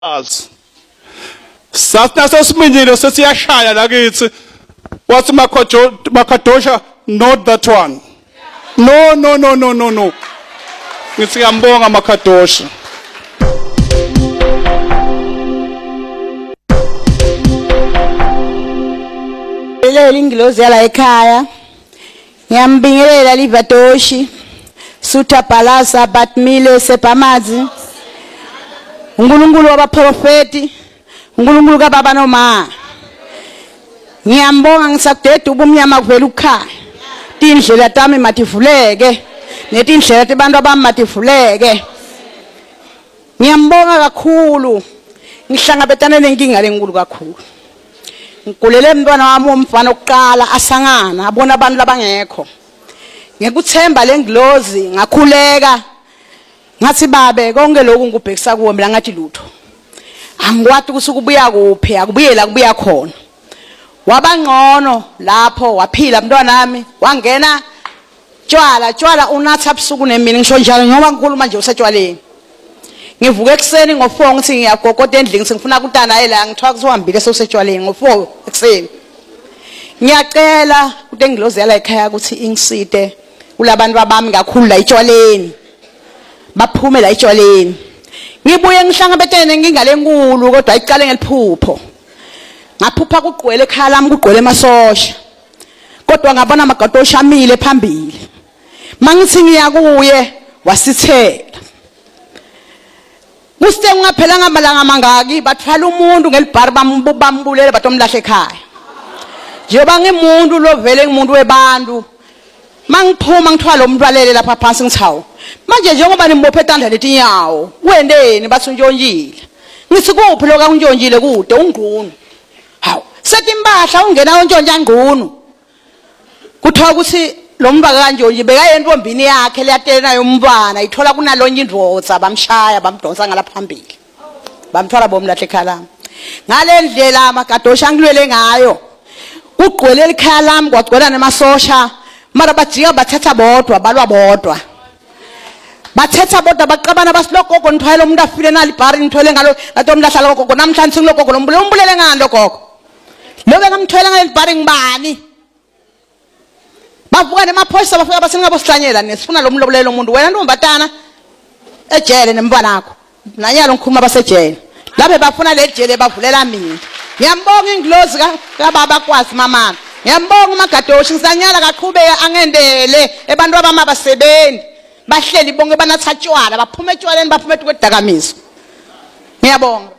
Sasna sasiminile sesiyashaya la kithi. Wathi Makadosha, not that one. No. Ngithi ngiyambonga Makadosha. Ingilozi yala ekhaya ngiyambingelela Livadoshi Sutha Palasa Batmile Sepamazi uNkulunkulu wabaprofeti uNkulunkulu kaBaba noMa ngiyambonga ngisakudeda ubumnyama kuvela ukukhaya indlela tami mativuleke netindlela tabantu abami mativuleke ngiyambonga kakhulu ngihlangabetana nenkinga lenkulu kakhulu ngikulele umntwana wami womfana oqala asangana abona abantu labangekho ngekuthemba lengilozi ngakhuleka ngathi babe konke lokhu ngubhekisa kuwe mina ngathi lutho angikwazi ukuthi kubuya kuphi akubuyela kubuya khona wabangcono lapho waphila umntwana wami wangena tshwala unatha busuku nemini ngisho njalo ngoba ngikhuluma nje usetshwaleni ngivuka ekseni ngo4 ngithi ngiyagogota endlini ngifuna kutana la ngithiwa kuzohambile sosetshwaleni ngo4 ekseni ngiyacela ukuthi engilozi yala ekhaya ukuthi ingisite kulabantu babami kakhulu la etshwaleni baphume la etshwaleni ngibuye ngihlangabetene ngingale nkulu kodwa ayiqale ngeliphupho ngaphupha kuqwele ekhaya lami kuqwele emasosha kodwa ngabona Makadosha amile phambili mangithi ngiyakuye wasithela Kusite ngaphela ngamalanga mangaki bathwala umuntu ngelibhari bambulele batomlahle ekhaya njengoba ngimuntu lovele ngimuntu webantu mangiphuma ngithwala umntwalele lapha phansi ngithawo manje njengoba nimbophe tandla letinyawo wendeni bathunjonjile ngithi kuphi loka unjonjile kude ungqunu hawu setimbahla ungena untshontsha ngqunu kuthiwa ukuthi lo mbaka kanjonji beka yentombini yakhe leyatele nayo umntwana ithola kunalonye indvodza bamshaya bamdonsa ngalaphambili bamthwala bomlahle ekhaya lami ngale ndlela Makadosha angilwele ngayo ugqwele ekhaya lami kwagcwela nemasosha mara bajika bathetha bodwa balwa bodwa bathetha bodwa baqabana basilogogo nithwayela umuntu afile nalibhari nithwele ngalo ngatomlahla logogo namhlanje singilogogo lombulele ngani logogo lobe ngamthwele ngalibhari ngibani bavuka nemaphoyisa bafika basingabo sihlanyela nesifuna lo mlobulelo umuntu wena ntombatana ejele nembana wakho nanyalo ngikhuluma basejele laphe bafuna le jele bavulela mina ngiyambonga ingilozi kaBaba kwazi mama ngiyambonga uMakadosha ngisanyala kaqhubeka angendele ebantu abama basebenzi bahleli bonke banathatshwala baphuma etshwaleni baphuma kwedakamiso ngiyabonga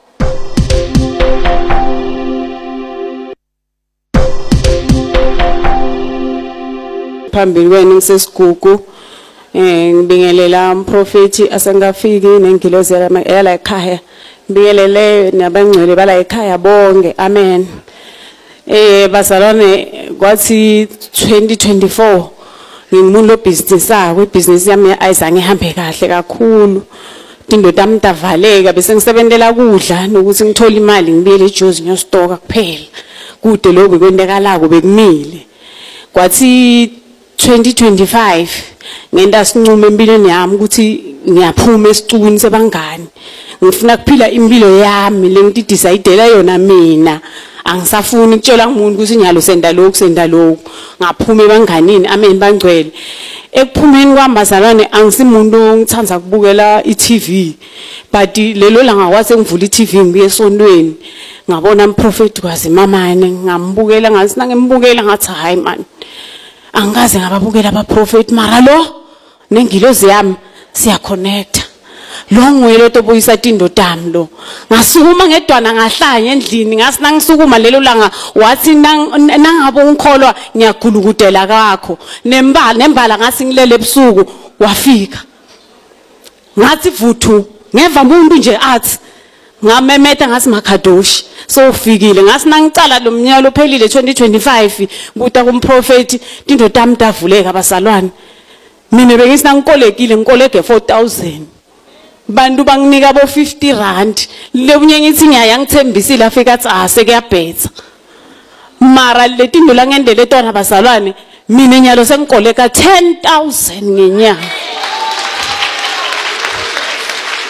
phambili wena ngisesigugu ngibingelela umprofeti asengafiki nengilozi yala ekhaya ngibingelele nabangcwele bala ekhaya bonke amen bazalwane kwathi 2024 ngimuntu lo business akho ibusiness yami ayizange ihambe kahle kakhulu indoda yami davaleka bese ngisebenzela kudla nokuthi ngithola imali ngibiyele eJozi ngiyostoka kuphela kude lokho bekwendekalako bekumile kwathi 2025 ngenda sincume empilweni yami ukuthi ngiyaphuma esicukuni sebangani ngifuna kuphila impilo yami lengididicayidela yona mina angisafuni ukutshela umuntu ukuthi nyalo senda lokhu ngaphuma ebanganini amen bangcwele ekuphumeni kwambazalwane angisimuntu ongithanda kubukela iTV but lelo langa kwase ngivula iTV ngibuye esontweni ngabona umprofeti kwazi mamane ngambukela ngathi nangembukela ngathi hayi man angaze ngababukela abaprofeti mara lo nengilozi yami siya connecta lo ngwele tobuyisa tindodami lo ngasukuma ngedwana ngahlanya endlini ngasi nangisukuma lelo langa wathi nangabo ngikholwa ngiyagulukudela kakho nembala ngasi ngilele ebusuku wafika ngathi vuthu ngeva umuntu nje athi ngamemeta ngasi Makadosha so ufikile ngasi nangicala lo mnyaka ophelile 2025 buta kumprofeti tindodami davuleka abazalwane mina bengisinangikolekile ngikoleke 4000 bantu banginika bo 50 rand lebunye ngithi ngiyaya ngithembisile afika athi sekuyabhetha mara letindo la ngendele tona abazalwane mina nyalo sengikoleka 10000 ngenyanga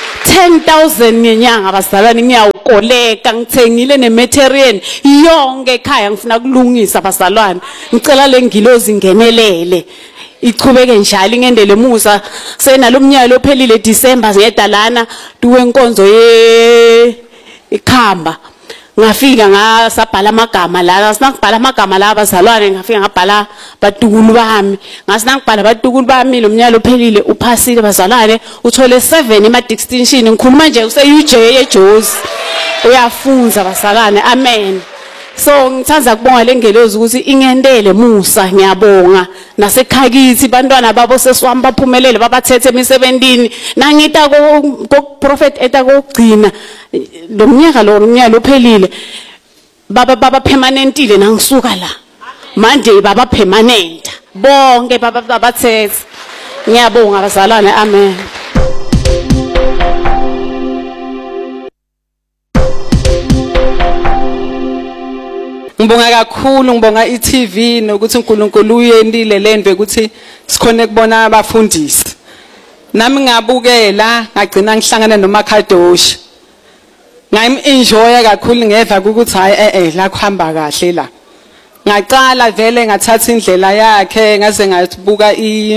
10,000 ngenyanga bazalwane ngiyawukoleka ngithengile nematerial yonke ekhaya ngifuna kulungisa bazalwane ngicela lengilozi ngenelele ichubeke njalo ngendele musa senalo umnyaka ophelile December ngedalana duwe inkonzo ikhamba ngafika ngasabhala amagama la sinakubhala amagama la abazalwane ngafika ngabhala batukulu bami ngasinakubhala batukulu bami lo mnyaka ophelile uphasile bazalwane uthole 7 ema distinction ngikhuluma nje use UJ eJozi uyafunza bazalwane amen so ngithanza kubonga lengelozi ukuthi ingendele musa ngiyabonga nasekhakithi bantwana babo sesiwami baphumelele babathethe emisebentini nangita ko prophet eta kokugcina lo mnyaka ophelile baba permanentile nangisuka la manje baba permanent bonke baba babathethe ngiyabonga bazalwane amen. Ngibonga kakhulu ngibonga iTV nokuthi uNkulunkulu uyendile lento ukuthi sikhone kubona abafundisi nami ngabukela ngagcina ngihlangana noMakhadoshi ngayim-enjoya kakhulu ngeva ukuthi hayi la kuhamba kahle la ngaqala vele ngathatha indlela yakhe ngaze ngabuka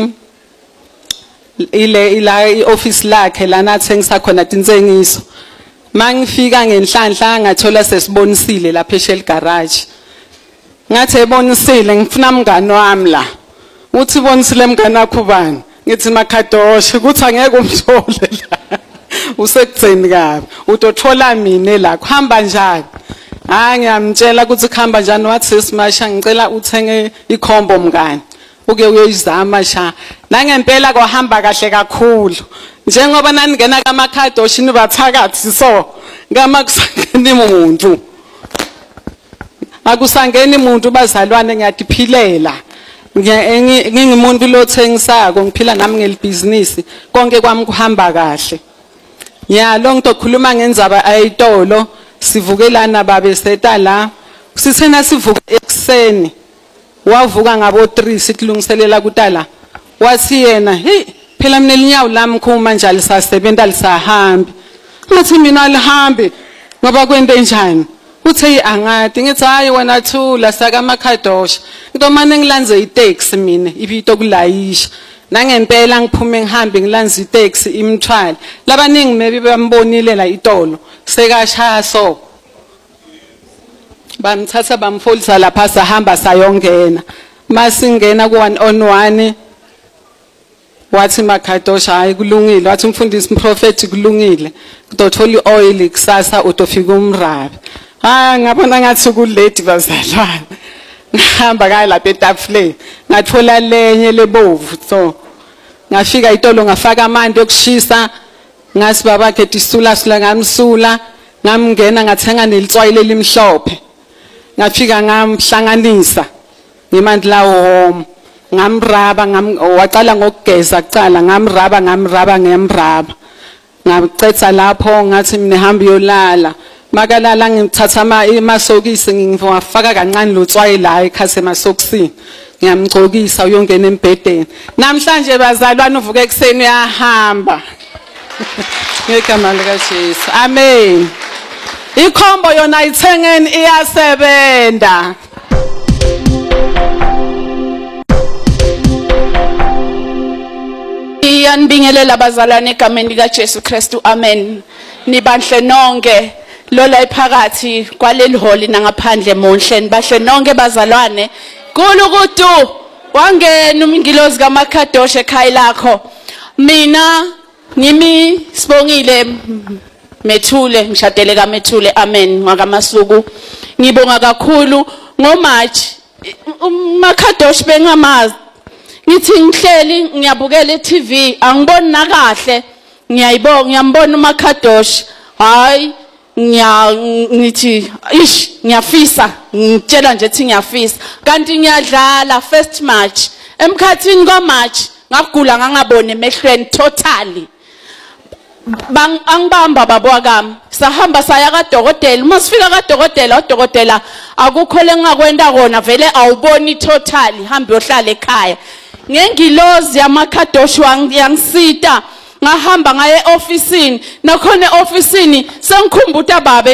i-office lakhe lana athengisa khona tinsengiso mangifika ngenhlanhla ngathola sesibonisile lapha eShell garage ngathi ebonisile ngifuna umngane wami la uthi bonisile mngane wakho bani ngithi Makhadoshi ukuthi angeke umthole la usekutheni kabi utothola mina la kuhamba njani hayi ngiyamtshela ukuthi kuhamba njani wathi sesimasha ngicela uthenge ikhombo mngane uke uyoyizama sha nangempela kwahamba kahle kakhulu njengoba naningena kaMakhadoshi nibathakathi so ngama kusangeni umuntu akusangeni umuntu bazalwane ngiyadiphilela ngingimuntu lothengisako ngiphila nami ngelibhizinisi konke kwami kuhamba kahle lo ngitokhuluma ngenzaba ayitolo sivukelana babe seta la sithena sivuka ekseni wavuka ngabo 3 sikulungiselela kutala wathi yena hey phela mina linyawo lami khuma nje alisasebenza lisahambi ngathi mina alihambi ngoba kwente njani uthe angadi ngithi hayi wena thula saka Makhadoshi ngitomane ngilanze itaxi mina ibito kulayisha nangempela ngiphume ngihambe ngilanze itaxi imthwala labaningi maybe bambonile la itolo sekashaya so bamthatha bamfolisa lapha sahamba sayongena masingena ku-1-on-1 wathi Makhadoshi hayi kulungile wathi umfundisi umprofeti kulungile utothola ioil kusasa utofika umrabi ngabona ngathi kuledi bazalwane ngihamba kaye lapha etafuleni ngathola lenye lebovu so ngafika itolo ngafaka amanzi yokushisa ngathi babakhe tisula ngamsula ngamngena ngathenga nelitswayile elimhlophe ngafika ngamhlanganisa ngemandi lawo ngamraba waqala ngokugeza kucala ngamraba ngiyamraba ngaqetha lapho ngathi mina hamba yolala makalala ngithatha imasokisi ngifaka kancane lotswayi la ekhase emasokisini ngiyamgcokisa uyongena embedeni namhlanje bazalwane uvuka ekseni uyahamba ngegama lika Jesu amen ikhombo yona ithengeni iyasebenza iyanibingelela abazalwane egameni lika Jesu Kristu amen nibanhle nonke lola ephakathi kwaleli holi nangaphandle monhle nibahle nonke bazalwane kulukudu wangena umingilozi kaMakhadoshi ekhaya lakho mina ngimi Sibongile Methule ngishadele kaMethule amen ngakamasuku ngibonga kakhulu ngoMarch uMakhadoshi bengamazi ngithi ngihleli ngiyabukela eTV angiboni nakahle ngiyayibonga ngiyambona uMakhadoshi hayi ngithi ngiyafisa ngitshela nje ethi ngiyafisa kanti ngiyadlala first March emkhathini kaMarch ngagula ngangabone emehlweni totally angibamba babwakami sahamba saya kaDokotela uma sifika kaDokotela uDokotela akukho lengakwenda kona vele awuboni totally hamba yohlala ekhaya ngengilozi yaMakhadoshi yangisita ngahamba ngaye officeini nakhona officeini sengikhumbuta babe